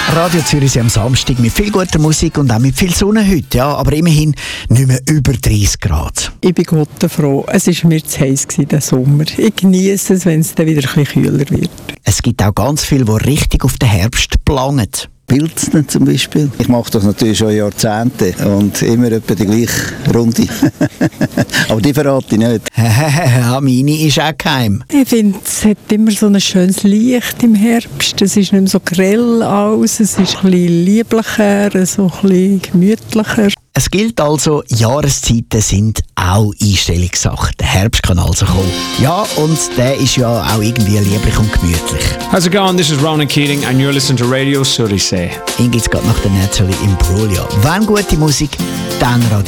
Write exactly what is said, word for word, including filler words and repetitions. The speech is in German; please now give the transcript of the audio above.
Radio Zürich am Samstag mit viel guter Musik und auch mit viel Sonne heute, ja, aber immerhin nicht mehr über dreißig Grad. Ich bin Gott froh. Es war mir zu heiß diesen Sommer. Ich genieße es, wenn es dann wieder ein bisschen kühler wird. Es gibt auch ganz viele, die richtig auf den Herbst planen. Pilzen zum Beispiel. Ich mache das natürlich schon Jahrzehnte und immer etwa die gleiche Runde. Aber die verrate ich nicht. Ja, meine ist auch geheim. Ich finde, es hat immer so ein schönes Licht im Herbst. Es ist nicht mehr so grell aus, es ist ein bisschen lieblicher, so ein bisschen gemütlicher. Es gilt also, Jahreszeiten sind auch Einstellungssache. Der Herbst kann also kommen. Ja, und der ist ja auch irgendwie lieblich und gemütlich. How's it going? This is Ronan Keating and you're listening to Radio Zürich. Ihn gibt's gerade nach der Natalie Imbruglia. Wenn gute Musik, dann Radio